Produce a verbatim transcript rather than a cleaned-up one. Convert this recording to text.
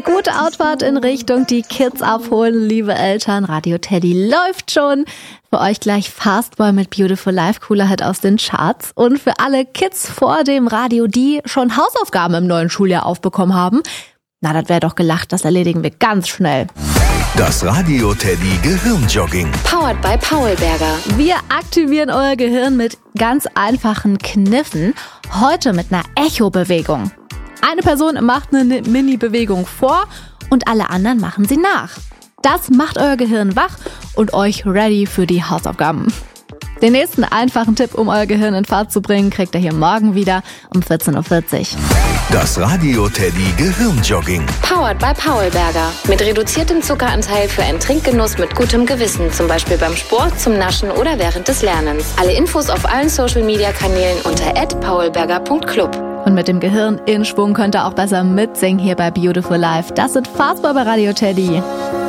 Gute Autofahrt in Richtung die Kids abholen, liebe Eltern. Radio Teddy läuft schon. Für euch gleich Fastboy mit Beautiful Life, cooler Hit aus den Charts. Und für alle Kids vor dem Radio, die schon Hausaufgaben im neuen Schuljahr aufbekommen haben, na, das wäre doch gelacht, das erledigen wir ganz schnell. Das Radio Teddy Gehirnjogging. Powered by Paulberger. Wir aktivieren euer Gehirn mit ganz einfachen Kniffen. Heute mit einer Echo-Bewegung. Eine Person macht eine Mini-Bewegung vor und alle anderen machen sie nach. Das macht euer Gehirn wach und euch ready für die Hausaufgaben. Den nächsten einfachen Tipp, um euer Gehirn in Fahrt zu bringen, kriegt ihr hier morgen wieder um vierzehn Uhr vierzig. Das Radio Teddy Gehirnjogging. Powered by Paulberger. Mit reduziertem Zuckeranteil für einen Trinkgenuss mit gutem Gewissen. Zum Beispiel beim Sport, zum Naschen oder während des Lernens. Alle Infos auf allen Social-Media-Kanälen unter at paulberger punkt club. Und mit dem Gehirn in Schwung könnt ihr auch besser mitsingen hier bei Beautiful Life. Das sind Fastboy bei Radio Teddy.